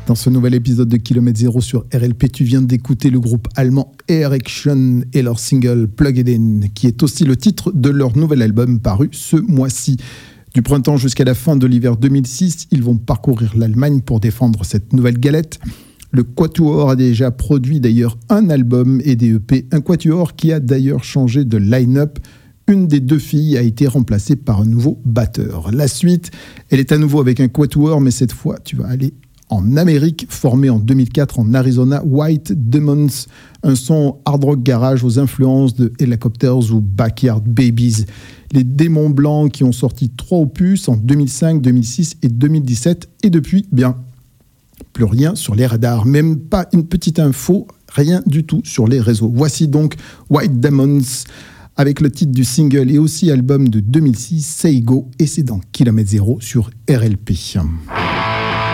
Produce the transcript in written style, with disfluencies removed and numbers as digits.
Dans ce nouvel épisode de Kilomètre Zéro sur RLP, tu viens d'écouter le groupe allemand Erection et leur single Plugged In, qui est aussi le titre de leur nouvel album paru ce mois-ci. Du printemps jusqu'à la fin de l'hiver 2006, ils vont parcourir l'Allemagne pour défendre cette nouvelle galette. Le Quatuor a déjà produit d'ailleurs un album et des EP, un Quatuor qui a d'ailleurs changé de line-up. Une des deux filles a été remplacée par un nouveau batteur. La suite, elle est à nouveau avec un Quatuor, mais cette fois, tu vas aller en Amérique, formé en 2004 en Arizona, White Demons, un son hard rock garage aux influences de Helicopters ou Backyard Babies. Les démons blancs qui ont sorti 3 opus en 2005, 2006 et 2017, et depuis, bien, plus rien sur les radars, même pas une petite info, rien du tout sur les réseaux. Voici donc White Demons avec le titre du single et aussi album de 2006, Say Go, et c'est dans Kilomètre Zéro sur RLP.